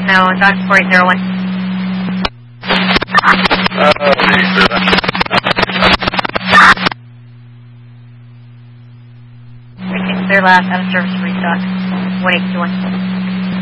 No, it's on 4801. Clear last, out of service, restock. 1821.